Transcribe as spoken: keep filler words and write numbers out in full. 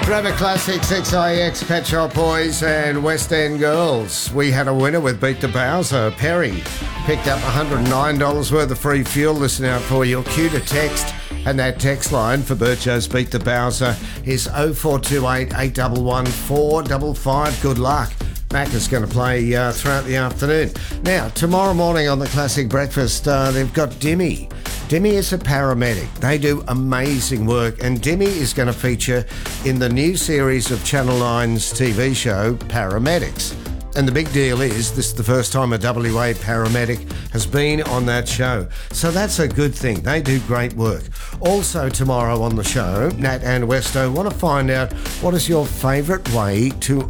Forever Classics, X I X, Pet Shop Boys and West End Girls. We had a winner with Beat the Bowser. Perry picked up one hundred nine dollars worth of free fuel. Listen out for your cue to text. And that text line for Bircho's Beat the Bowser is oh four two eight, eight one one, four five five. Good luck. Mac is going to play uh, throughout the afternoon. Now, tomorrow morning on the Classic Breakfast, uh, they've got Dimmy. Dimmy is a paramedic. They do amazing work, and Dimmy is going to feature in the new series of Channel nine's T V show, Paramedics. And the big deal is, this is the first time a W A paramedic has been on that show. So that's a good thing. They do great work. Also tomorrow on the show, Nat and Westo want to find out what is your favourite way to